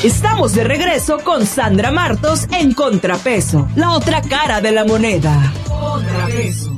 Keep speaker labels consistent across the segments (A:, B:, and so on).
A: Estamos de regreso con Sandra Martos en Contrapeso, la otra cara de la moneda. Contrapeso.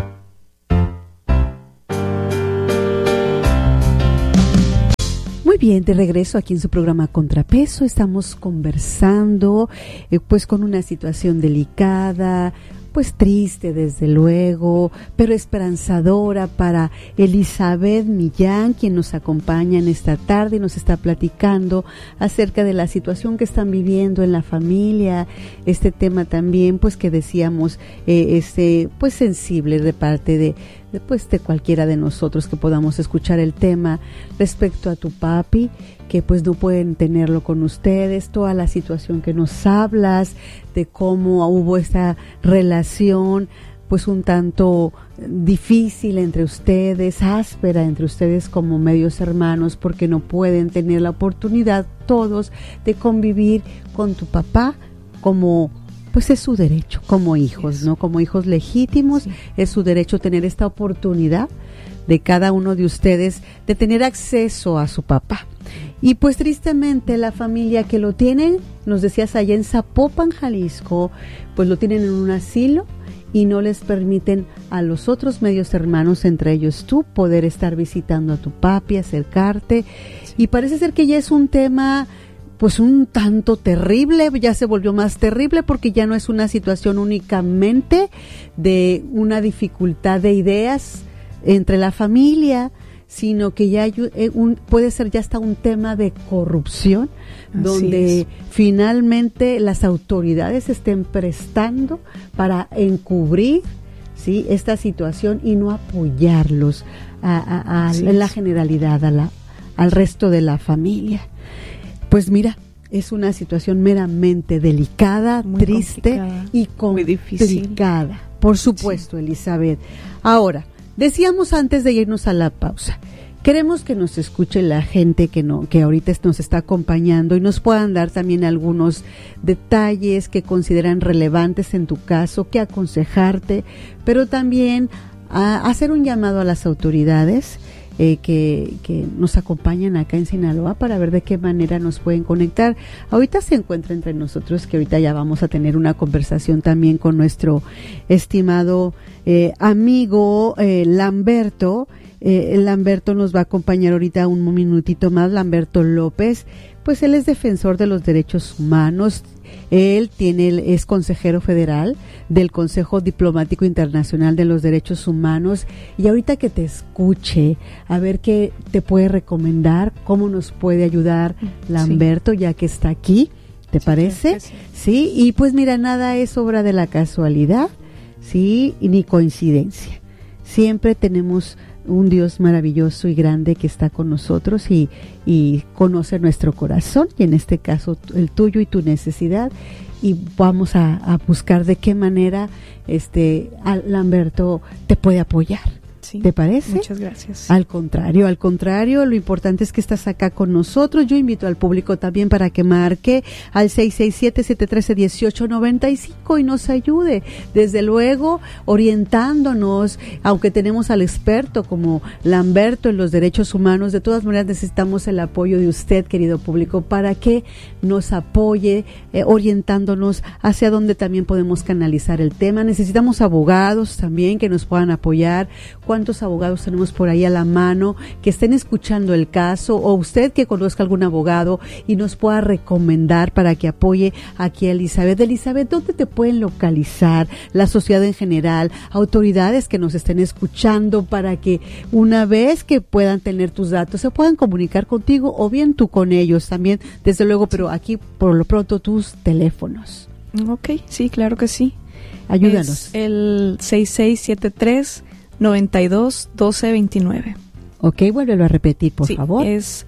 B: Muy bien, de regreso aquí en su programa Contrapeso. Estamos conversando pues con una situación delicada, pues triste desde luego, pero esperanzadora para Elizabeth Millán, quien nos acompaña en esta tarde y nos está platicando acerca de la situación que están viviendo en la familia, este tema también pues que decíamos pues sensible de parte de cualquiera de nosotros que podamos escuchar el tema respecto a tu papi, que pues no pueden tenerlo con ustedes, toda la situación que nos hablas, de cómo hubo esta relación pues un tanto difícil entre ustedes, áspera entre ustedes como medios hermanos, porque no pueden tener la oportunidad todos de convivir con tu papá como pues es su derecho como hijos, ¿no? Como hijos legítimos, sí. Es su derecho tener esta oportunidad de cada uno de ustedes de tener acceso a su papá. Y pues tristemente la familia que lo tienen, nos decías allá en Zapopan, Jalisco, pues lo tienen en un asilo y no les permiten a los otros medios hermanos, entre ellos tú, poder estar visitando a tu papi, acercarte. Sí. Y parece ser que ya es un tema pues un tanto terrible, ya se volvió más terrible porque ya no es una situación únicamente de una dificultad de ideas entre la familia, sino que ya hay puede ser ya hasta un tema de corrupción, donde finalmente las autoridades estén prestando para encubrir, ¿sí?, esta situación y no apoyarlos en la generalidad, al resto de la familia. Pues mira, es una situación meramente delicada, muy triste y complicada. Por supuesto, sí. Elizabeth. Ahora, decíamos antes de irnos a la pausa, queremos que nos escuche la gente que ahorita nos está acompañando y nos puedan dar también algunos detalles que consideran relevantes en tu caso, que aconsejarte, pero también hacer un llamado a las autoridades que nos acompañan acá en Sinaloa para ver de qué manera nos pueden conectar. Ahorita se encuentra entre nosotros, que ahorita ya vamos a tener una conversación también con nuestro estimado amigo Lamberto. Lamberto nos va a acompañar ahorita un minutito más, Lamberto López. Pues él es defensor de los derechos humanos. Él es consejero federal del Consejo Diplomático Internacional de los Derechos Humanos, y ahorita que te escuche, a ver qué te puede recomendar, cómo nos puede ayudar Lamberto, ya que está aquí, ¿te parece? Sí, y pues mira, nada es obra de la casualidad, sí, ni coincidencia. Siempre tenemos un Dios maravilloso y grande que está con nosotros y conoce nuestro corazón, y en este caso el tuyo y tu necesidad, y vamos a buscar de qué manera Lamberto te puede apoyar. Sí, ¿te parece?
C: Muchas gracias.
B: Al contrario, lo importante es que estás acá con nosotros. Yo invito al público también para que marque al 667-713-1895 y nos ayude, desde luego, orientándonos, aunque tenemos al experto como Lamberto en los derechos humanos. De todas maneras necesitamos el apoyo de usted, querido público, para que nos apoye, orientándonos hacia donde también podemos canalizar el tema. Necesitamos abogados también que nos puedan apoyar. ¿Cuántos abogados tenemos por ahí a la mano que estén escuchando el caso, o usted que conozca algún abogado y nos pueda recomendar para que apoye aquí a Elizabeth? Elizabeth, ¿dónde te pueden localizar la sociedad en general, autoridades que nos estén escuchando, para que una vez que puedan tener tus datos se puedan comunicar contigo, o bien tú con ellos también, desde luego, pero aquí por lo pronto tus teléfonos?
C: Ok, sí, claro que sí.
B: Ayúdanos.
C: Es el 6673-921229.
B: Ok, vuélvelo a repetir, por favor.
C: Es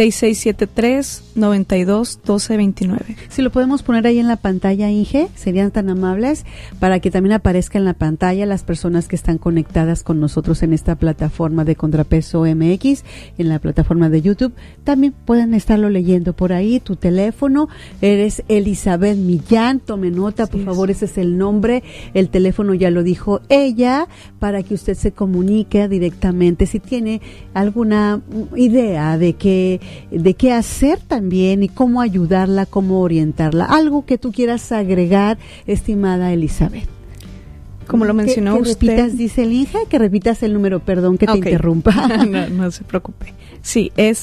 C: 6673-921229.
B: Si lo podemos poner ahí en la pantalla, Inge, serían tan amables, para que también aparezca en la pantalla las personas que están conectadas con nosotros en esta plataforma de Contrapeso MX, en la plataforma de YouTube, también pueden estarlo leyendo por ahí. Tu teléfono, eres Elizabeth Millán, tome nota, por favor, ese es el nombre, el teléfono ya lo dijo ella, para que usted se comunique directamente si tiene alguna idea de que de qué hacer también y cómo ayudarla, cómo orientarla. Algo que tú quieras agregar, estimada Elizabeth.
C: Como lo mencionó
B: que
C: usted.
B: Repitas, dice el Inge, que repitas el número, perdón que te interrumpa.
C: No se preocupe. Sí, es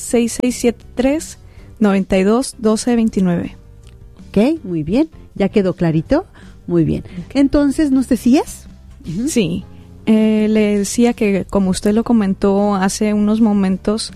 C: 6673-921229.
B: Ok, muy bien. ¿Ya quedó clarito? Muy bien. Entonces, ¿nos decías? Uh-huh.
C: Sí, le decía que como usted lo comentó hace unos momentos,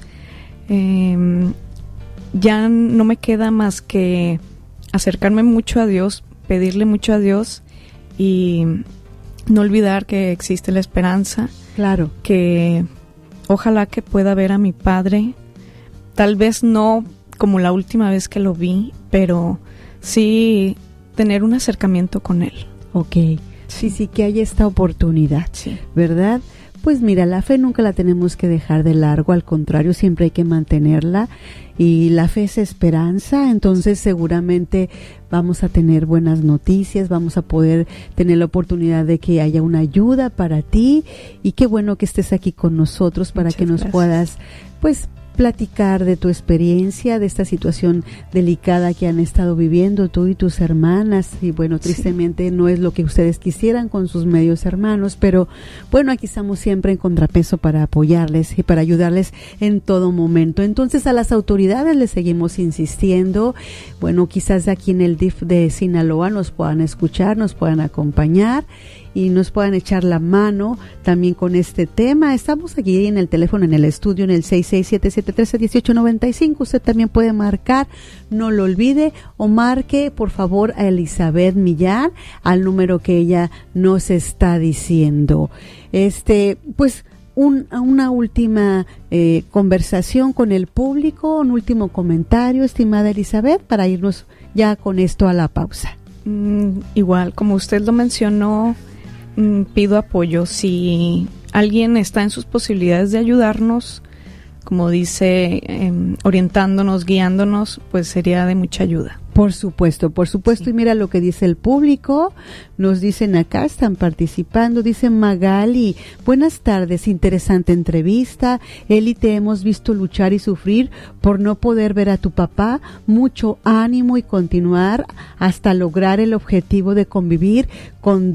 C: ya no me queda más que acercarme mucho a Dios, pedirle mucho a Dios y no olvidar que existe la esperanza.
B: Claro.
C: Que ojalá que pueda ver a mi padre, tal vez no como la última vez que lo vi, pero sí tener un acercamiento con él.
B: Ok, sí, que haya esta oportunidad,
C: sí.
B: ¿Verdad? Pues mira, la fe nunca la tenemos que dejar de largo, al contrario, siempre hay que mantenerla, y la fe es esperanza, entonces seguramente vamos a tener buenas noticias, vamos a poder tener la oportunidad de que haya una ayuda para ti, y qué bueno que estés aquí con nosotros para que nos puedas, pues, platicar de tu experiencia, de esta situación delicada que han estado viviendo tú y tus hermanas, y bueno, tristemente no es lo que ustedes quisieran con sus medios hermanos, pero bueno, aquí estamos siempre en Contrapeso para apoyarles y para ayudarles en todo momento. Entonces, a las autoridades les seguimos insistiendo, bueno, quizás aquí en el DIF de Sinaloa nos puedan escuchar, nos puedan acompañar y nos puedan echar la mano también con este tema. Estamos aquí en el teléfono, en el estudio, en el 6677131895. Usted también puede marcar, no lo olvide, o marque por favor a Elizabeth Millán al número que ella nos está diciendo. Pues una última conversación con el público, un último comentario, estimada Elizabeth, para irnos ya con esto a la pausa.
C: Igual, como usted lo mencionó, pido apoyo. Si alguien está en sus posibilidades de ayudarnos, como dice, orientándonos, guiándonos, pues sería de mucha ayuda.
B: Por supuesto, sí. Y mira lo que dice el público, nos dicen acá, están participando, dice Magali, buenas tardes, interesante entrevista, Eli, te hemos visto luchar y sufrir por no poder ver a tu papá, mucho ánimo y continuar hasta lograr el objetivo de convivir con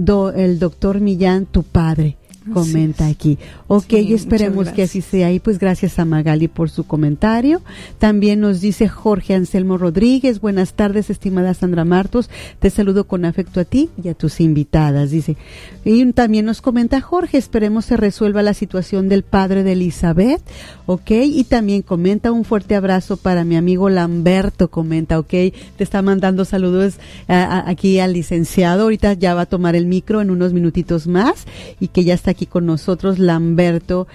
B: el doctor Millán, tu padre. Comenta aquí. Ok, sí, esperemos que así sea. Y pues gracias a Magali por su comentario. También nos dice Jorge Anselmo Rodríguez, buenas tardes, estimada Sandra Martos, te saludo con afecto a ti y a tus invitadas, dice. Y también nos comenta Jorge, esperemos se resuelva la situación del padre de Elizabeth, ok, y también comenta un fuerte abrazo para mi amigo Lamberto, comenta, ok, te está mandando saludos aquí al licenciado, ahorita ya va a tomar el micro en unos minutitos más, y que ya está aquí con nosotros Lamberto,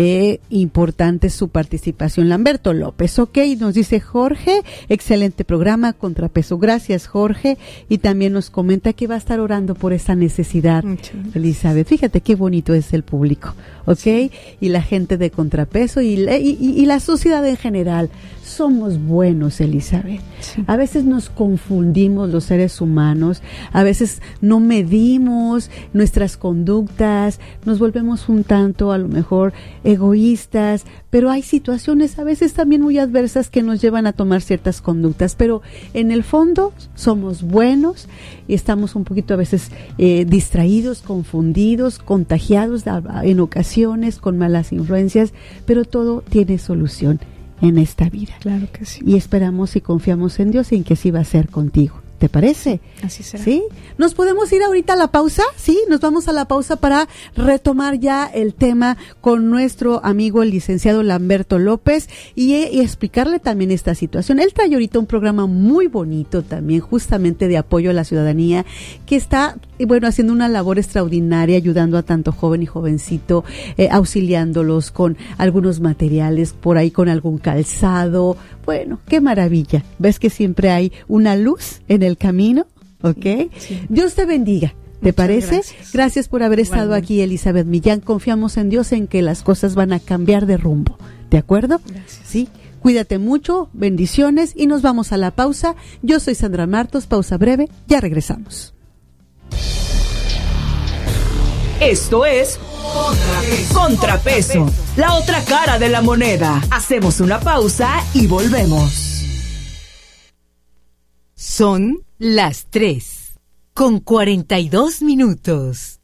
B: importante su participación, Lamberto López, ok, nos dice Jorge, excelente programa, Contrapeso, gracias Jorge, y también nos comenta que va a estar orando por esa necesidad, Elizabeth, fíjate qué bonito es el público, ok, sí. Y la gente de Contrapeso y la sociedad en general, somos buenos, Elizabeth, sí. A veces nos confundimos los seres humanos, a veces no medimos nuestras conductas, nos volvemos un tanto a lo mejor egoístas, pero hay situaciones a veces también muy adversas que nos llevan a tomar ciertas conductas, pero en el fondo somos buenos y estamos un poquito a veces distraídos, confundidos, contagiados en ocasiones con malas influencias, pero todo tiene solución en esta vida.
C: Claro que sí.
B: Y esperamos y confiamos en Dios y en que así va a ser contigo. ¿Te parece?
C: Así será.
B: ¿Sí? ¿Nos podemos ir ahorita a la pausa? Sí, nos vamos a la pausa para retomar ya el tema con nuestro amigo el licenciado Lamberto López y explicarle también esta situación. Él trae ahorita un programa muy bonito también, justamente de apoyo a la ciudadanía, que está, bueno, haciendo una labor extraordinaria, ayudando a tanto joven y jovencito, auxiliándolos con algunos materiales, por ahí con algún calzado. Bueno, qué maravilla. ¿Ves que siempre hay una luz en el camino? ¿Ok?
C: Sí.
B: Dios te bendiga. ¿Te parece? Gracias por haber estado aquí, Elizabeth Millán. Confiamos en Dios, en que las cosas van a cambiar de rumbo. ¿De acuerdo?
C: Gracias.
B: Sí. Cuídate mucho, bendiciones y nos vamos a la pausa. Yo soy Sandra Martos, pausa breve, ya regresamos.
A: Esto es Contrapeso, la otra cara de la moneda. Hacemos una pausa y volvemos.
D: Son las 3:42.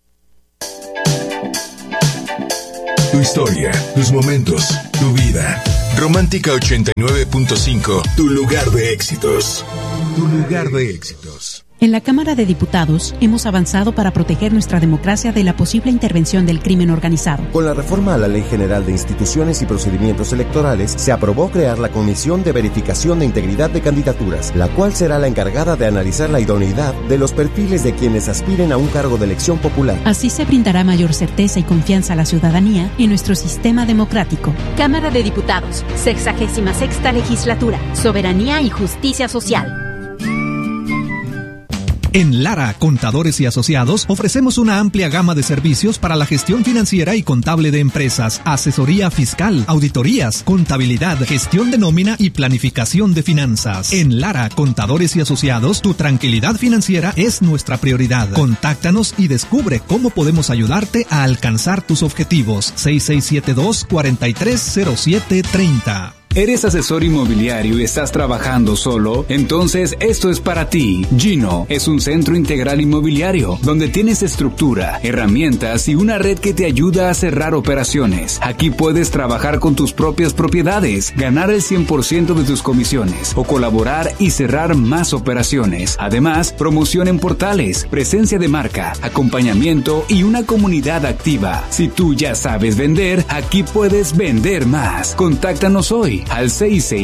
E: Tu historia, tus momentos, tu vida. Romántica 89.5, tu lugar de éxitos. Tu lugar de éxitos.
F: En la Cámara de Diputados hemos avanzado para proteger nuestra democracia de la posible intervención del crimen organizado.
G: Con la reforma a la Ley General de Instituciones y Procedimientos Electorales, se aprobó crear la Comisión de Verificación de Integridad de Candidaturas, la cual será la encargada de analizar la idoneidad de los perfiles de quienes aspiren a un cargo de elección popular.
F: Así se brindará mayor certeza y confianza a la ciudadanía en nuestro sistema democrático.
H: Cámara de Diputados, 66ª Legislatura, Soberanía y Justicia Social.
I: En Lara, Contadores y Asociados, ofrecemos una amplia gama de servicios para la gestión financiera y contable de empresas, asesoría fiscal, auditorías, contabilidad, gestión de nómina y planificación de finanzas. En Lara, Contadores y Asociados, tu tranquilidad financiera es nuestra prioridad. Contáctanos y descubre cómo podemos ayudarte a alcanzar tus objetivos. 6672-430730.
J: ¿Eres asesor inmobiliario y estás trabajando solo? Entonces esto es para ti. Gino es un centro integral inmobiliario donde tienes estructura, herramientas y una red que te ayuda a cerrar operaciones. Aquí puedes trabajar con tus propias propiedades, ganar el 100% de tus comisiones o colaborar y cerrar más operaciones. Además, promoción en portales, presencia de marca, acompañamiento y una comunidad activa. Si tú ya sabes vender, aquí puedes vender más. Contáctanos hoy al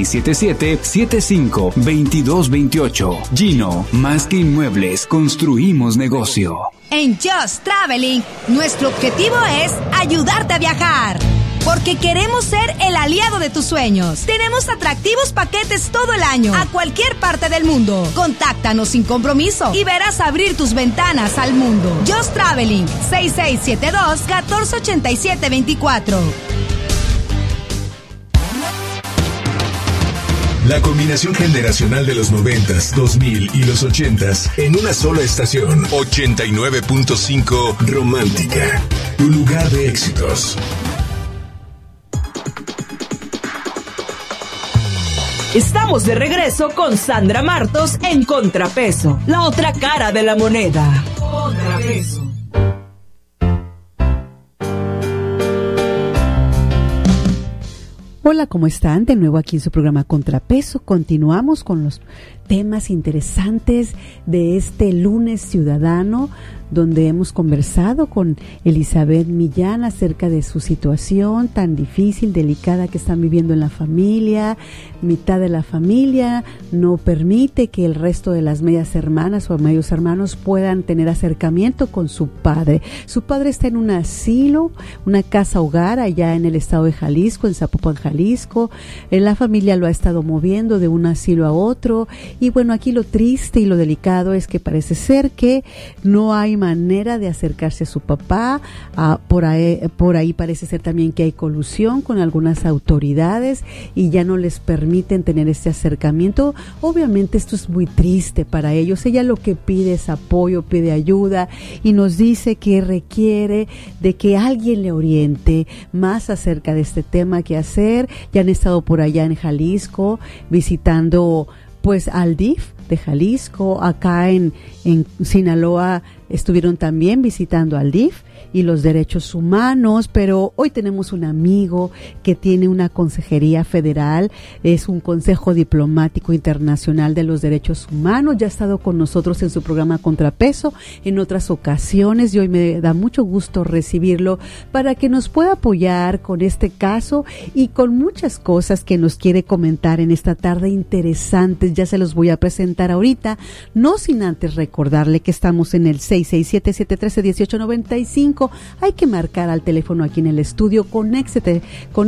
J: 6677-752228. Gino, más que inmuebles, construimos negocio.
K: En Just Traveling, nuestro objetivo es ayudarte a viajar. Porque queremos ser el aliado de tus sueños. Tenemos atractivos paquetes todo el año, a cualquier parte del mundo. Contáctanos sin compromiso y verás abrir tus ventanas al mundo. Just Traveling, 6672-148724.
E: La combinación generacional de los 90s, 2000 y los 80s en una sola estación. 89.5 Romántica, tu lugar de éxitos.
A: Estamos de regreso con Sandra Martos en Contrapeso, la otra cara de la moneda. Contrapeso.
B: Hola, ¿cómo están? De nuevo aquí en su programa Contrapeso. Continuamos con los temas interesantes de este lunes ciudadano, donde hemos conversado con Elizabeth Millán acerca de su situación tan difícil, delicada que están viviendo en la familia. Mitad de la familia no permite que el resto de las medias hermanas o medios hermanos puedan tener acercamiento con su padre. Su padre está en un asilo, una casa hogar allá en el estado de Jalisco, en Zapopan, Jalisco. La familia lo ha estado moviendo de un asilo a otro. Y bueno, aquí lo triste y lo delicado es que parece ser que no hay manera de acercarse a su papá. Por ahí parece ser también que hay colusión con algunas autoridades y ya no les permiten tener este acercamiento. Obviamente esto es muy triste para ellos. Ella lo que pide es apoyo, pide ayuda y nos dice que requiere de que alguien le oriente más acerca de este tema que hacer. Ya han estado por allá en Jalisco visitando pues al DIF de Jalisco, acá en Sinaloa estuvieron también visitando al DIF y los derechos humanos, pero hoy tenemos un amigo que tiene una consejería federal, es un Consejo Diplomático Internacional de los Derechos Humanos, ya ha estado con nosotros en su programa Contrapeso en otras ocasiones y hoy me da mucho gusto recibirlo para que nos pueda apoyar con este caso y con muchas cosas que nos quiere comentar en esta tarde interesantes. Ya se los voy a presentar ahorita, no sin antes recordarle que estamos en el 667-713-1895. Hay que marcar al teléfono aquí en el estudio, conéctese,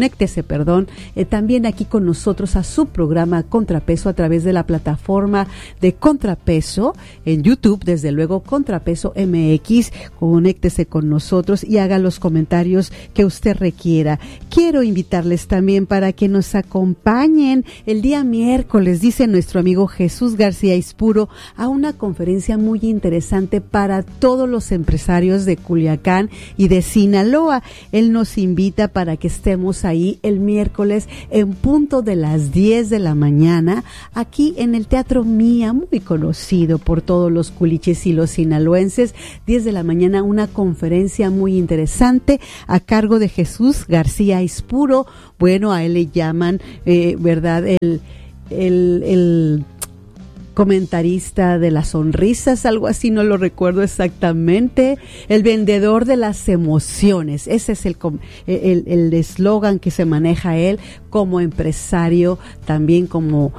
B: también aquí con nosotros a su programa Contrapeso a través de la plataforma de Contrapeso en YouTube, desde luego Contrapeso MX, conéctese con nosotros y haga los comentarios que usted requiera. Quiero invitarles también para que nos acompañen el día miércoles, dice nuestra nuestro amigo Jesús García Ispuro a una conferencia muy interesante para todos los empresarios de Culiacán y de Sinaloa. Él nos invita para que estemos ahí el miércoles en punto de las 10 de la mañana, aquí en el Teatro Mía, muy conocido por todos los culiches y los sinaloenses. 10 de la mañana, una conferencia muy interesante a cargo de Jesús García Ispuro. Bueno, a él le llaman, ¿verdad? El comentarista de las sonrisas, algo así, no lo recuerdo exactamente. El vendedor de las emociones. Ese es el eslogan que se maneja él como empresario, también como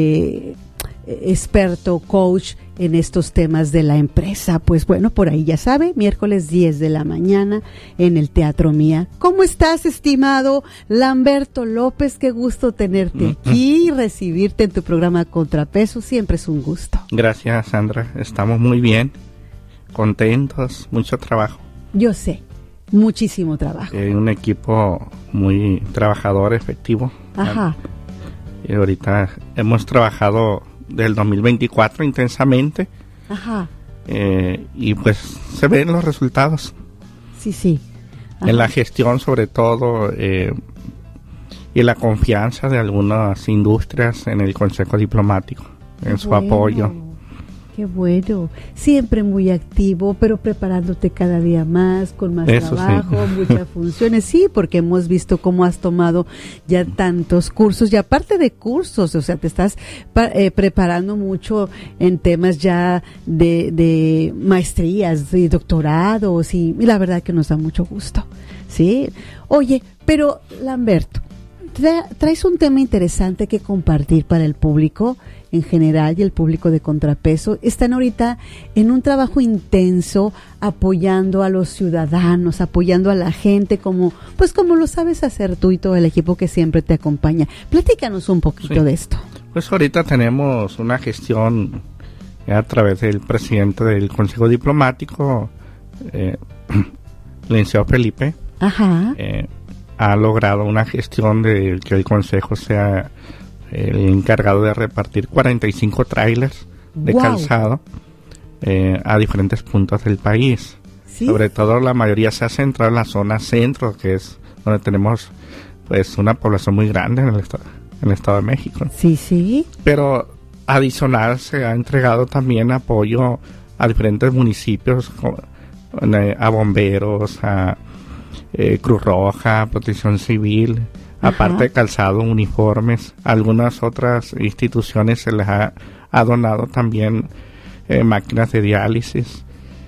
B: experto, coach en estos temas de la empresa. Pues bueno, por ahí ya sabe, miércoles 10 de la mañana en el Teatro Mía. ¿Cómo estás, estimado Lamberto López? Qué gusto tenerte aquí y recibirte en tu programa Contrapeso. Siempre es un gusto.
L: Gracias, Sandra. Estamos muy bien, contentos, mucho trabajo.
B: Yo sé, muchísimo trabajo.
L: Un equipo muy trabajador, efectivo.
B: Ajá.
L: Y ahorita hemos trabajado del 2024 intensamente.
B: Ajá.
L: Y pues se ven los resultados.
B: Sí. Ajá.
L: En la gestión, sobre todo, y la confianza de algunas industrias en el Consejo Diplomático, en su apoyo.
B: Qué bueno, siempre muy activo, pero preparándote cada día más, con más trabajo, sí. Muchas funciones, sí, porque hemos visto cómo has tomado ya tantos cursos, y aparte de cursos, o sea, te estás preparando mucho en temas ya de maestrías, de doctorados, y la verdad que nos da mucho gusto, ¿sí? Oye, pero Lamberto, traes un tema interesante que compartir para el público en general y el público de Contrapeso. Están ahorita en un trabajo intenso apoyando a los ciudadanos, apoyando a la gente como lo sabes hacer tú y todo el equipo que siempre te acompaña. Platícanos un poquito de esto.
L: Pues ahorita tenemos una gestión a través del presidente del Consejo Diplomático, licenciado Felipe.
B: Ajá.
L: Ha logrado una gestión de que el Consejo sea el encargado de repartir 45 trailers de calzado a diferentes puntos del país. ¿Sí? Sobre todo la mayoría se ha centrado en la zona centro, que es donde tenemos pues una población muy grande en el estado de México.
B: Sí.
L: Pero adicional se ha entregado también apoyo a diferentes municipios, a bomberos, a Cruz Roja, Protección Civil. Aparte de calzado, uniformes, algunas otras instituciones se les ha donado también máquinas de diálisis.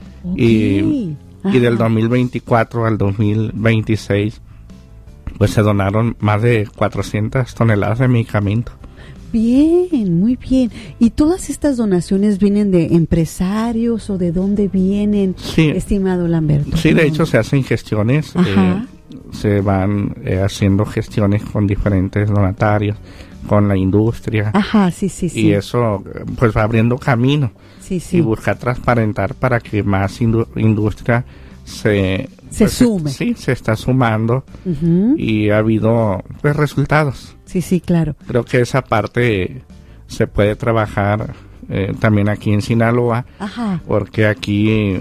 L: Y del 2024 al 2026 pues se donaron más de 400 toneladas de medicamentos.
B: Bien, muy bien. ¿Y todas estas donaciones vienen de empresarios o de dónde vienen, estimado Lamberto?
L: Sí, de hecho se hacen gestiones. Se van haciendo gestiones con diferentes donatarios, con la industria.
B: Ajá, sí.
L: Y eso pues va abriendo camino.
B: Sí.
L: Y busca transparentar para que más industria se
B: sume.
L: Se está sumando. Y ha habido pues resultados.
B: Sí, claro.
L: Creo que esa parte se puede trabajar también aquí en Sinaloa.
B: Ajá.
L: Porque aquí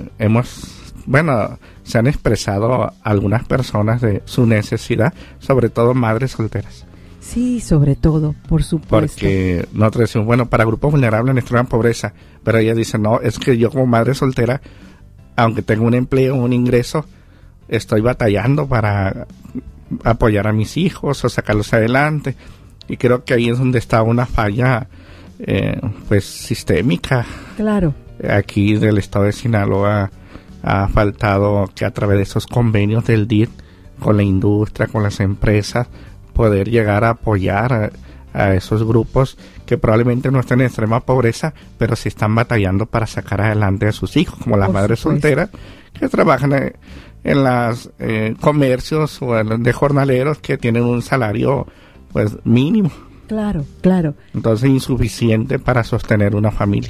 L: se han expresado algunas personas de su necesidad, sobre todo madres solteras.
B: Sí, sobre todo, por supuesto.
L: Porque nosotros decimos, para grupos vulnerables en extrema pobreza, pero ella dice, no, es que yo como madre soltera, aunque tengo un empleo, un ingreso, estoy batallando para apoyar a mis hijos o sacarlos adelante. Y creo que ahí es donde está una falla sistémica.
B: Claro.
L: Aquí del estado de Sinaloa ha faltado que a través de esos convenios del DIF con la industria, con las empresas, poder llegar a apoyar a esos grupos que probablemente no estén en extrema pobreza, pero sí están batallando para sacar adelante a sus hijos, como las madres solteras que trabajan en los comercios o de jornaleros que tienen un salario pues mínimo.
B: Claro.
L: Entonces insuficiente para sostener una familia.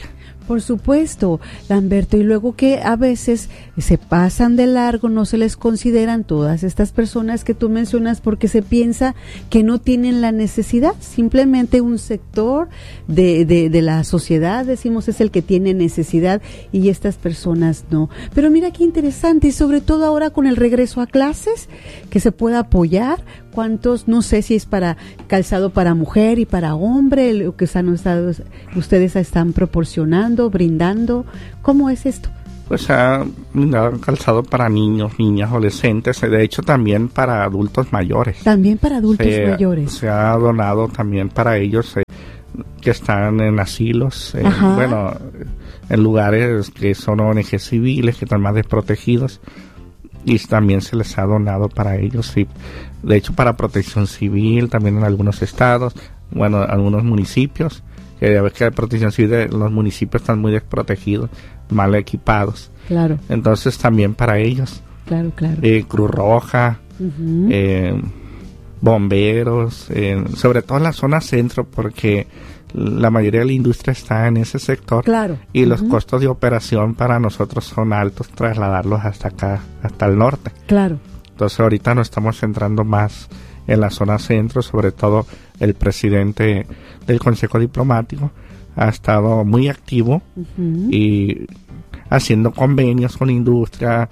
B: Por supuesto, Lamberto, y luego que a veces se pasan de largo, no se les consideran todas estas personas que tú mencionas porque se piensa que no tienen la necesidad, simplemente un sector de la sociedad, decimos, es el que tiene necesidad y estas personas no. Pero mira qué interesante, y sobre todo ahora con el regreso a clases, que se pueda apoyar. ¿Cuántos? No sé si es para calzado para mujer y para hombre, lo que ustedes están proporcionando, brindando. ¿Cómo es esto?
L: Pues ha brindado calzado para niños, niñas, adolescentes, de hecho también para adultos mayores.
B: También para adultos mayores.
L: Se ha donado también para ellos que están en asilos, en lugares que son ONG civiles, que están más desprotegidos. Y también se les ha donado para ellos, sí. De hecho, para protección civil, también en algunos estados, algunos municipios, que ya ves que la protección civil, los municipios están muy desprotegidos, mal equipados.
B: Claro.
L: Entonces, también para ellos.
B: Claro.
L: Cruz Roja, bomberos, sobre todo en la zona centro, porque la mayoría de la industria está en ese sector.
B: Claro.
L: Y los costos de operación para nosotros son altos, trasladarlos hasta acá, hasta el norte.
B: Claro.
L: Entonces ahorita nos estamos centrando más en la zona centro, sobre todo el presidente del Consejo Diplomático ha estado muy activo y haciendo convenios con industria.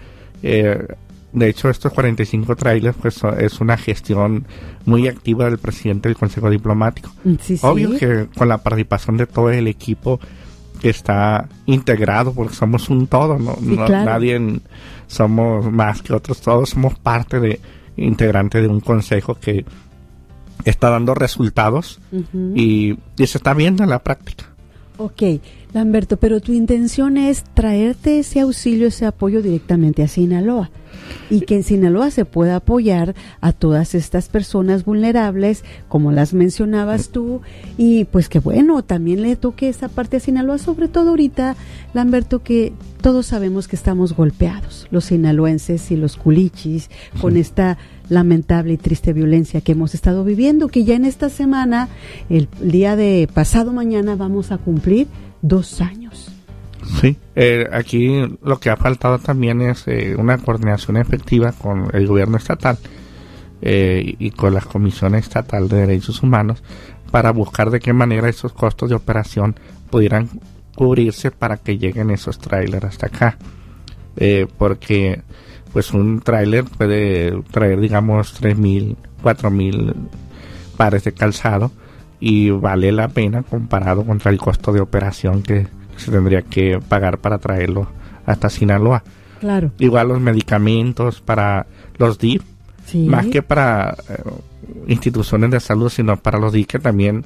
L: De hecho, estos 45 trailers pues es una gestión muy activa del presidente del Consejo Diplomático.
B: Sí.
L: Obvio que con la participación de todo el equipo que está integrado, porque somos un todo, claro. Nadie somos más que otros, todos somos parte integrante de un consejo que está dando resultados y se está viendo en la práctica.
B: Ok, Lamberto, pero tu intención es traerte ese auxilio, ese apoyo directamente a Sinaloa, y que en Sinaloa se pueda apoyar a todas estas personas vulnerables, como las mencionabas tú, y pues que bueno, también le toque esa parte a Sinaloa, sobre todo ahorita, Lamberto, que todos sabemos que estamos golpeados, los sinaloenses y los culichis, con esta lamentable y triste violencia que hemos estado viviendo, que ya en esta semana, el día de pasado mañana, vamos a cumplir 2 años.
L: Sí, aquí lo que ha faltado también es una coordinación efectiva con el gobierno estatal y con la Comisión Estatal de Derechos Humanos para buscar de qué manera esos costos de operación pudieran cubrirse para que lleguen esos trailers hasta acá, porque pues un tráiler puede traer, digamos, 3,000, 4,000 pares de calzado y vale la pena comparado contra el costo de operación que se tendría que pagar para traerlo hasta Sinaloa.
B: Claro.
L: Igual los medicamentos para los DIF, más que para instituciones de salud, sino para los DIF que también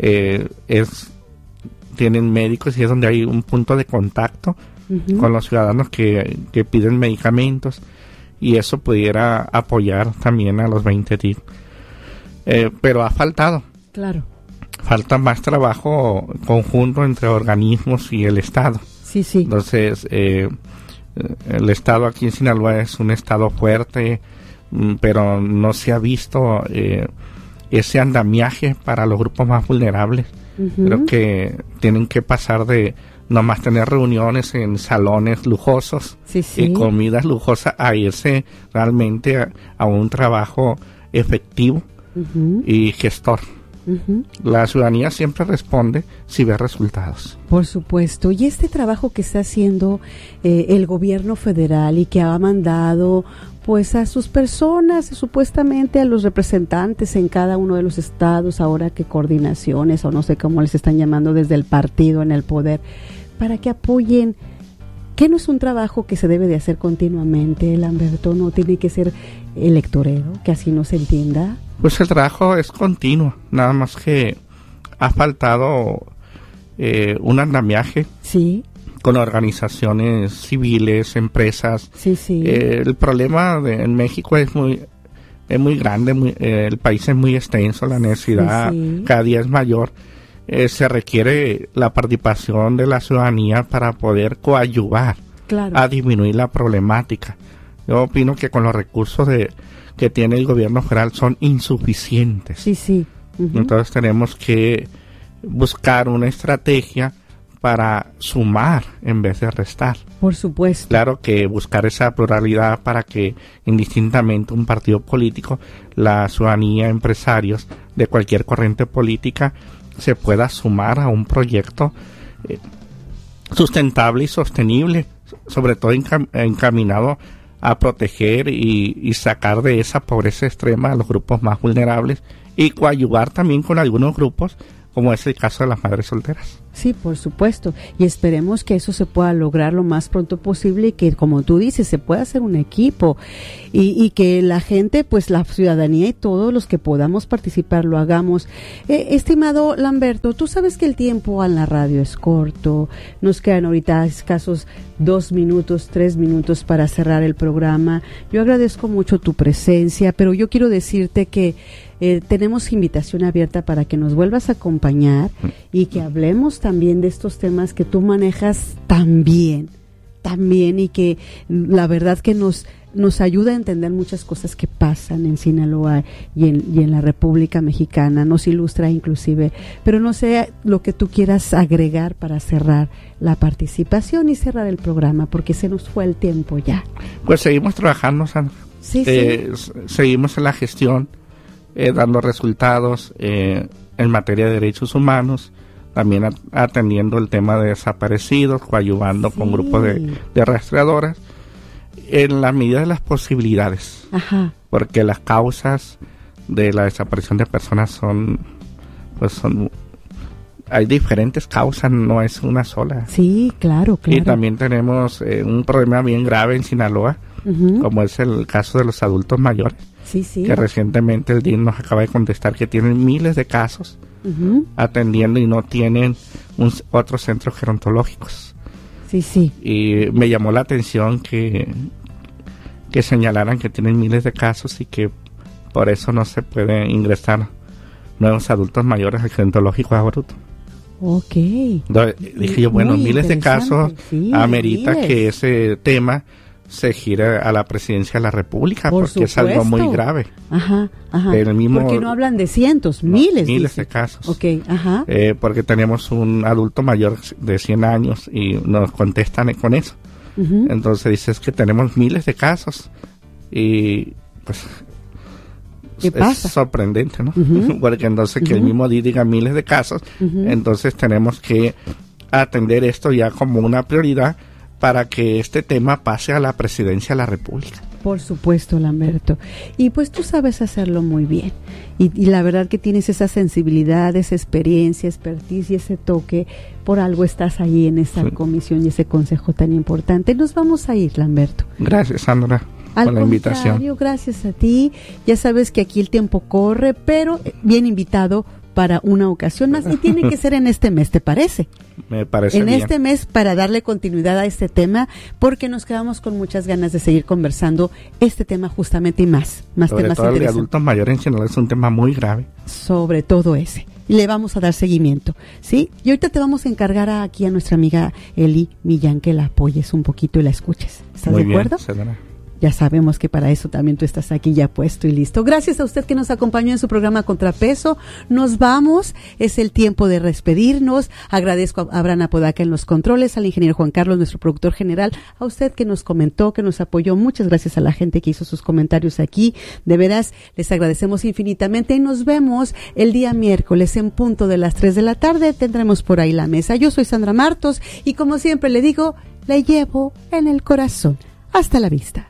L: tienen médicos y es donde hay un punto de contacto con los ciudadanos que piden medicamentos, y eso pudiera apoyar también a los 20 DIF. Pero ha faltado.
B: Claro.
L: Falta más trabajo conjunto entre organismos y el Estado.
B: Sí.
L: Entonces, el Estado aquí en Sinaloa es un Estado fuerte, pero no se ha visto ese andamiaje para los grupos más vulnerables. Creo que tienen que pasar de nomás tener reuniones en salones lujosos y comidas lujosas a irse realmente a un trabajo efectivo y gestor. La ciudadanía siempre responde si ve resultados.
B: Por supuesto. Y este trabajo que está haciendo el gobierno federal y que ha mandado pues a sus personas, supuestamente a los representantes en cada uno de los estados, ahora que coordinaciones o no sé cómo les están llamando desde el partido en el poder, para que apoyen, que no es un trabajo que se debe de hacer continuamente, Lamberto, no tiene que ser electorero, que así no se entienda.
L: Pues el trabajo es continuo, nada más que ha faltado un andamiaje con organizaciones civiles, empresas. El problema en México es muy grande, el país es muy extenso, la necesidad cada día es mayor. Se requiere la participación de la ciudadanía para poder coadyuvar a disminuir la problemática. Yo opino que con los recursos que tiene el gobierno federal son insuficientes. Entonces tenemos que buscar una estrategia para sumar en vez de restar.
B: Por supuesto.
L: Claro que buscar esa pluralidad para que indistintamente un partido político, la ciudadanía, empresarios de cualquier corriente política se pueda sumar a un proyecto sustentable y sostenible, sobre todo encaminado a proteger y sacar de esa pobreza extrema a los grupos más vulnerables y coadyuvar también con algunos grupos, como es el caso de las madres solteras.
B: Sí, por supuesto, y esperemos que eso se pueda lograr lo más pronto posible y que, como tú dices, se pueda hacer un equipo y que la gente, pues la ciudadanía y todos los que podamos participar lo hagamos. Estimado Lamberto, tú sabes que el tiempo en la radio es corto, nos quedan ahorita escasos 2 minutos, 3 minutos para cerrar el programa. Yo agradezco mucho tu presencia, pero yo quiero decirte que tenemos invitación abierta para que nos vuelvas a acompañar y que hablemos también de estos temas que tú manejas también y que la verdad que nos ayuda a entender muchas cosas que pasan en Sinaloa y en la República Mexicana, nos ilustra inclusive, pero no sé lo que tú quieras agregar para cerrar la participación y cerrar el programa, porque se nos fue el tiempo ya.
L: Pues seguimos trabajando, Sandra.
B: Sí.
L: Seguimos en la gestión, dando resultados en materia de derechos humanos, también atendiendo el tema de desaparecidos, coadyuvando con grupos de rastreadoras, en la medida de las posibilidades.
B: Ajá.
L: Porque las causas de la desaparición de personas son hay diferentes causas, no es una sola.
B: Sí, claro.
L: Y también tenemos un problema bien grave en Sinaloa, como es el caso de los adultos mayores.
B: Sí.
L: Que recientemente el DIN nos acaba de contestar que tienen miles de casos atendiendo y no tienen otros centros gerontológicos.
B: Sí.
L: Y me llamó la atención que señalaran que tienen miles de casos y que por eso no se puede ingresar nuevos adultos mayores al gerontológico de Aguaruto.
B: Ok.
L: Entonces, dije yo, bueno, miles de casos, amerita que ese tema se gira a la presidencia de la República, porque supuesto. Es algo muy grave.
B: Ajá.
L: Porque
B: no hablan de cientos, miles
L: de casos.
B: Okay, ajá.
L: Porque tenemos un adulto mayor de 100 años y nos contestan con eso. Entonces dices que tenemos miles de casos y pues
B: ¿qué pasa?
L: Es sorprendente, ¿no? Porque entonces que el mismo DIN diga miles de casos, entonces tenemos que atender esto ya como una prioridad para que este tema pase a la presidencia de la República.
B: Por supuesto, Lamberto. Y pues tú sabes hacerlo muy bien. Y la verdad que tienes esa sensibilidad, esa experiencia, expertise y ese toque. Por algo estás ahí en esa comisión y ese consejo tan importante. Nos vamos a ir, Lamberto.
L: Gracias, Sandra, por la invitación.
B: Gracias a ti. Ya sabes que aquí el tiempo corre, pero bien invitado para una ocasión más, y tiene que ser en este mes, ¿te parece?
L: Me parece
B: bien.
L: En
B: este mes, para darle continuidad a este tema, porque nos quedamos con muchas ganas de seguir conversando este tema justamente y más
L: sobre
B: temas
L: todo
B: interesantes.
L: El de adultos mayores en general es un tema muy grave.
B: Sobre todo ese. Y le vamos a dar seguimiento, ¿sí? Y ahorita te vamos a encargar aquí a nuestra amiga Eli Millán que la apoyes un poquito y la escuches. ¿Estás de acuerdo?
L: Señora.
B: Ya sabemos que para eso también tú estás aquí ya puesto y listo. Gracias a usted que nos acompañó en su programa Contrapeso. Nos vamos, es el tiempo de despedirnos. Agradezco a Abraham Apodaca en los controles, al ingeniero Juan Carlos, nuestro productor general, a usted que nos comentó, que nos apoyó. Muchas gracias a la gente que hizo sus comentarios aquí. De veras, les agradecemos infinitamente y nos vemos el día miércoles en punto de las 3 de la tarde. Tendremos por ahí la mesa. Yo soy Sandra Martos y como siempre le digo, la llevo en el corazón. Hasta la vista.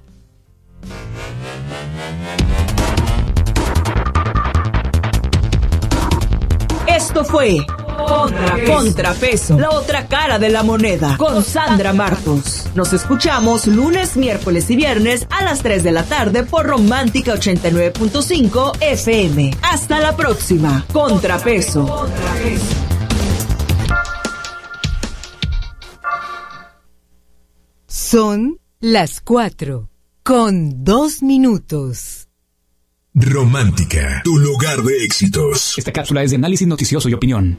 A: Esto fue Contrapeso, la otra cara de la moneda, con Sandra Martos. Nos escuchamos lunes, miércoles y viernes a las 3 de la tarde por Romántica 89.5 FM. Hasta la próxima. Contrapeso.
D: Son las 4:02.
E: Romántica, tu lugar de éxitos.
J: Esta cápsula es de análisis noticioso y opinión.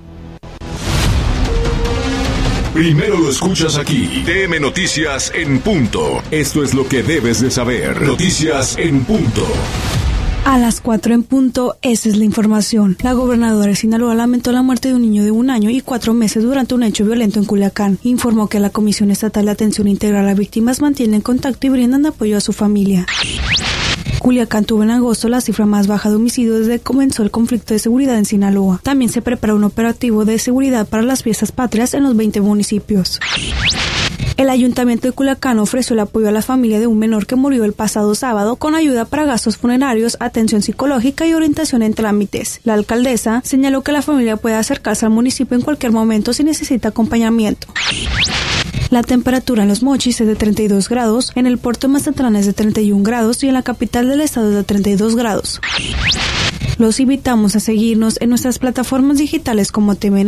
E: Primero lo escuchas aquí. TM Noticias en punto. Esto es lo que debes de saber. Noticias en punto.
M: A las 4 en punto, esa es la información. La gobernadora de Sinaloa lamentó la muerte de un niño de 1 año y 4 meses durante un hecho violento en Culiacán. Informó que la Comisión Estatal de Atención Integral a Víctimas mantiene contacto y brindan apoyo a su familia. Culiacán tuvo en agosto la cifra más baja de homicidios desde que comenzó el conflicto de seguridad en Sinaloa. También se prepara un operativo de seguridad para las fiestas patrias en los 20 municipios. El Ayuntamiento de Culiacán ofreció el apoyo a la familia de un menor que murió el pasado sábado con ayuda para gastos funerarios, atención psicológica y orientación en trámites. La alcaldesa señaló que la familia puede acercarse al municipio en cualquier momento si necesita acompañamiento. La temperatura en Los Mochis es de 32 grados, en el puerto de Mazatlán es de 31 grados y en la capital del estado es de 32 grados. Los invitamos a seguirnos en nuestras plataformas digitales como TV